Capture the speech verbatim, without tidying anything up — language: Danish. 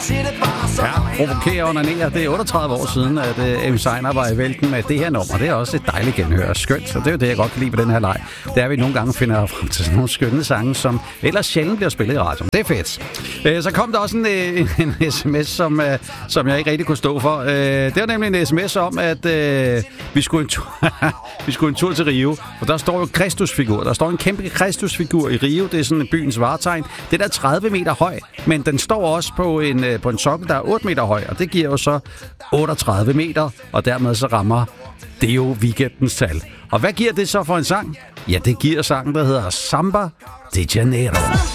Ja, provokere og onanere. Det er otteogtredive år siden, at uh, Amy Seiner var i vælten med det her nummer. Det er også et dejligt genhør. Skønt, så det er jo det, jeg godt kan lide på den her leg. Det er, at vi nogle gange finder frem til sådan nogle skønne sange, som ellers sjældent bliver spillet i radioen. Det er fedt. Uh, så kom der også en, en, en sms, som, uh, som jeg ikke rigtig kunne stå for. Uh, det var nemlig en sms om, at uh, vi, skulle en tur, vi skulle en tur til Rio. Og der står jo Kristusfigur. Der står en kæmpe Kristusfigur i Rio. Det er sådan byens vartegn. Det er tredive meter høj, men den står også på en, uh, på en sokkel, der er otte meter høj. Og det giver jo så otteogtredive meter, og dermed så rammer det jo weekendens tal. Og hvad giver det så for en sang? Ja, det giver sangen, der hedder Samba de Janeiro.